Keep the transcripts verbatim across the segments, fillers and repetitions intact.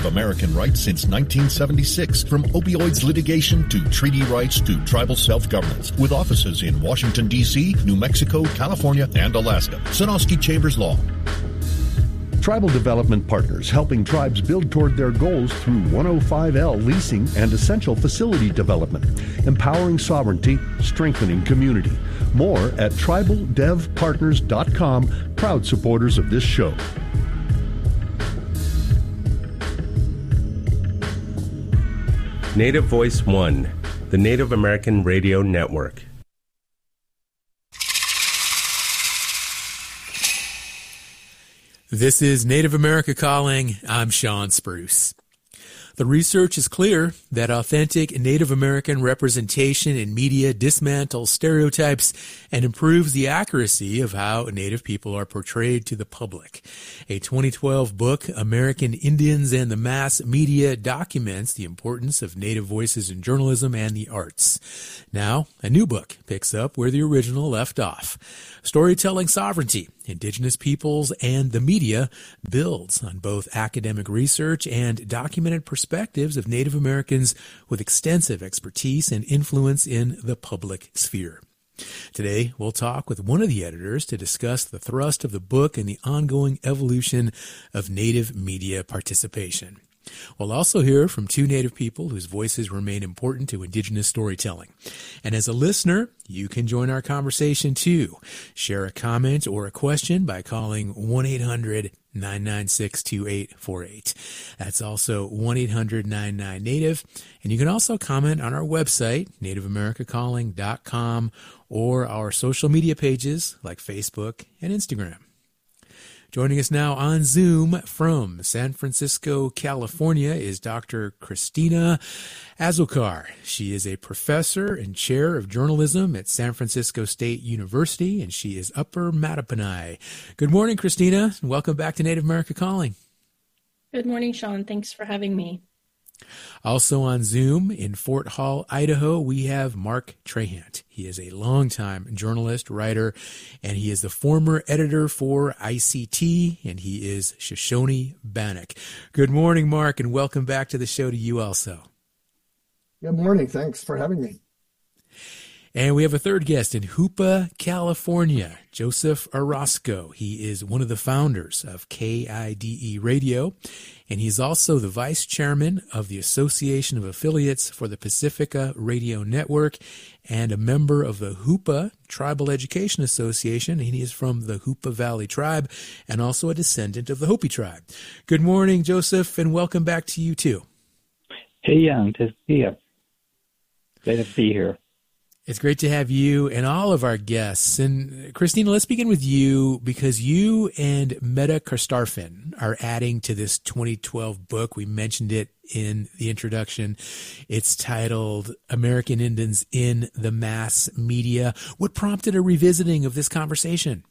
Native American rights since nineteen seventy-six, from opioids litigation to treaty rights to tribal self-governance, with offices in Washington, D C, New Mexico, California, and Alaska. Sanofsky Chambers Law. Tribal Development Partners, helping tribes build toward their goals through one oh five L leasing and essential facility development, empowering sovereignty, strengthening community. More at tribal dev partners dot com, proud supporters of this show. Native Voice One, the Native American Radio Network. This is Native America Calling. I'm Sean Spruce. The research is clear that authentic Native American representation in media dismantles stereotypes and improves the accuracy of how Native people are portrayed to the public. A twenty twelve book, American Indians and the Mass Media, documents the importance of Native voices in journalism and the arts. Now, a new book picks up where the original left off. Storytelling Sovereignty, Indigenous Peoples and the Media, builds on both academic research and documented perspectives of Native Americans with extensive expertise and influence in the public sphere. Today, we'll talk with one of the editors to discuss the thrust of the book and the ongoing evolution of Native media participation. We'll also hear from two Native people whose voices remain important to Indigenous storytelling. And as a listener, you can join our conversation too. Share a comment or a question by calling one eight hundred nine nine six two eight four eight. That's also one eight hundred nine nine Native. And you can also comment on our website, native america calling dot com, or our social media pages like Facebook and Instagram. Joining us now on Zoom from San Francisco, California, is Doctor Christina Azócar. She is a professor and chair of journalism at San Francisco State University, and she is Upper Mattaponi. Good morning, Christina, and welcome back to Native America Calling. Good morning, Sean. Thanks for having me. Also on Zoom in Fort Hall, Idaho, we have Mark Trahant. He is a longtime journalist, writer, and he is the former editor for I C T, and he is Shoshone Bannock. Good morning, Mark, and welcome back to the show to you also. Good morning. Thanks for having me. And we have a third guest in Hoopa, California, Joseph Orozco. He is one of the founders of K I D E Radio, and he's also the vice chairman of the Association of Affiliates for the Pacifica Radio Network and a member of the Hoopa Tribal Education Association. And he is from the Hoopa Valley Tribe and also a descendant of the Hopi tribe. Good morning, Joseph, and welcome back to you too. Hey, Young, to see you. Glad to be here. It's great to have you and all of our guests. And Christina, let's begin with you because you and Meta Karstafen are adding to this twenty twelve book. We mentioned it in the introduction. It's titled American Indians in the Mass Media. What prompted a revisiting of this conversation?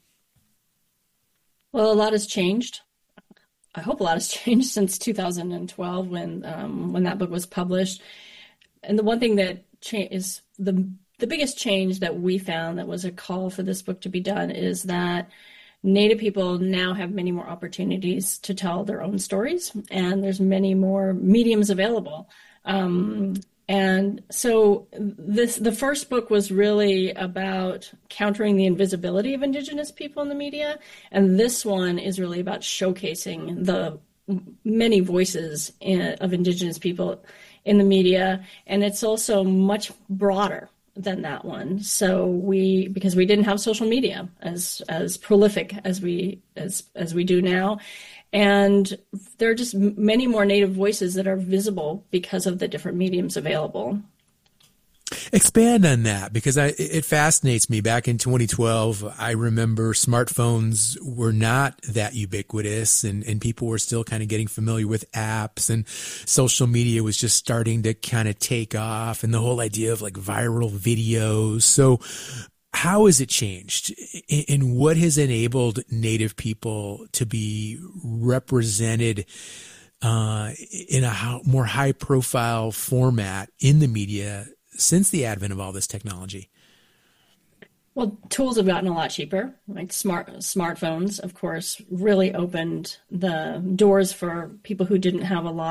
Well, a lot has changed. I hope a lot has changed since two thousand twelve when um, when that book was published. And the one thing that cha- is the The biggest change that we found that was a call for this book to be done is that Native people now have many more opportunities to tell their own stories, and there's many more mediums available. Um, and so this, the first book was really about countering the invisibility of Indigenous people in the media, and this one is really about showcasing the many voices in, of Indigenous people in the media, and it's also much broader than that one. So we, because we didn't have social media as as prolific as we as as we do now, and there are just many more Native voices that are visible because of the different mediums available. Expand on that, because I, it fascinates me. Back in twenty twelve, I remember smartphones were not that ubiquitous, and, and people were still kind of getting familiar with apps, and social media was just starting to kind of take off, and the whole idea of like viral videos. So how has it changed, and what has enabled Native people to be represented uh, in a more high-profile format in the media since the advent of all this technology? Well, tools have gotten a lot cheaper. Like smart smartphones, of course, really opened the doors for people who didn't have a lot